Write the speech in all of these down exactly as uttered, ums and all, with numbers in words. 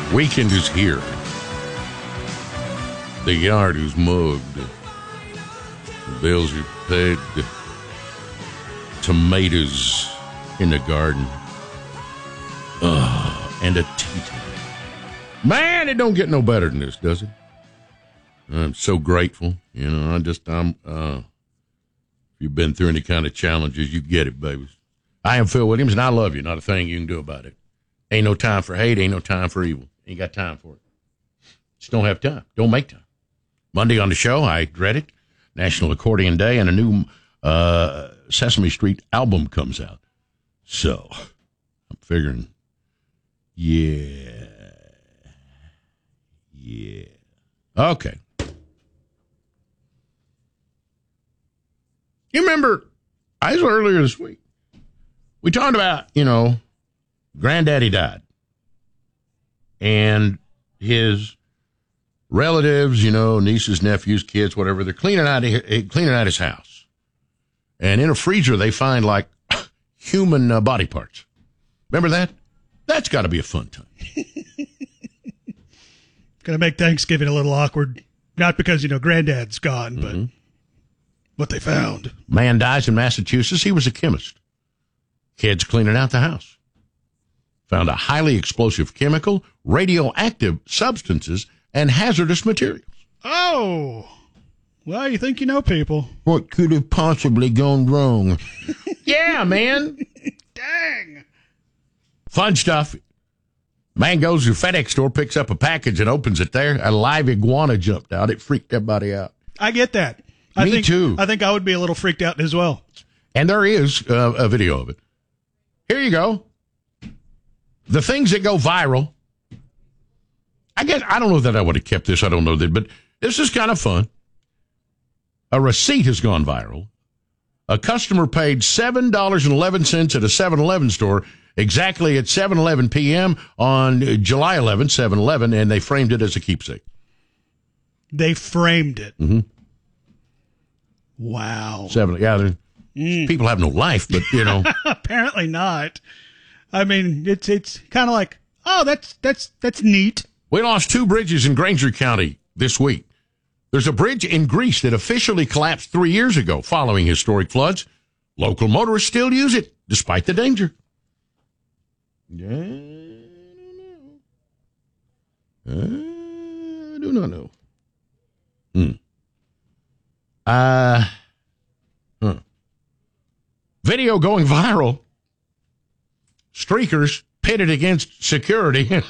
Weekend is here. The yard is mugged. The bills are paid. Tomatoes in the garden. Ugh, and a tea time. Man, it don't get no better than this, does it? I'm so grateful. You know, I just, I'm, uh, if you've been through any kind of challenges, you get it, babies. I am Phil Williams, and I love you. Not a thing you can do about it. Ain't no time for hate. Ain't no time for evil. Ain't got time for it. Just don't have time. Don't make time. Monday on the show, I dread it. National Accordion Day, and a new uh, Sesame Street album comes out. So, I'm figuring, yeah. Yeah. Okay. You remember, I was earlier this week, we talked about, you know, Granddaddy died. And his relatives, you know, nieces, nephews, kids, whatever, they're cleaning out, cleaning out his house. And in a freezer, they find, like, human uh, body parts. Remember that? That's got to be a fun time. Going to make Thanksgiving a little awkward. Not because, you know, Granddad's gone, but mm-hmm. what they found. Man dies in Massachusetts. He was a chemist. Kids cleaning out the house. Found a highly explosive chemical, radioactive substances, and hazardous materials. Oh. Well, you think you know people. What could have possibly gone wrong? Yeah, man. Dang. Fun stuff. Man goes to the FedEx store, picks up a package, and opens it there. A live iguana jumped out. It freaked everybody out. I get that. I Me think, too. I think I would be a little freaked out as well. And there is uh, a video of it. Here you go. The things that go viral. I guess, I don't know that I would have kept this. I don't know that, but this is kind of fun. A receipt has gone viral. A customer paid seven dollars and eleven cents at a seven eleven store exactly at seven eleven p.m. on July eleventh, seven eleven, and they framed it as a keepsake. They framed it? Mm-hmm. Wow. Seven, yeah, mm. People have no life, but, you know. Apparently not. I mean, it's it's kind of like, oh, that's that's that's neat. We lost two bridges in Granger County this week. There's a bridge in Greece that officially collapsed three years ago following historic floods. Local motorists still use it, despite the danger. Yeah, I do not know. Hmm. Uh, huh. Video going viral. Streakers pitted against security.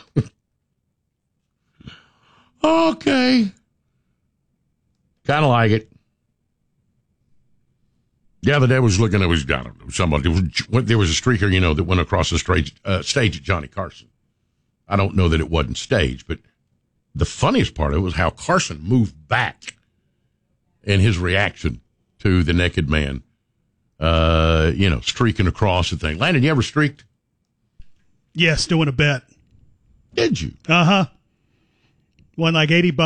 Okay. Kind of like it. The other day I was looking, at was, I don't know, somebody, there was a streaker, you know, that went across the stage, uh, stage at Johnny Carson. I don't know that it wasn't staged, but the funniest part of it was how Carson moved back in his reaction to the naked man, uh, you know, streaking across the thing. Landon, you ever streaked? Yes, doing a bet. Did you? Uh-huh. Won like eighty bucks.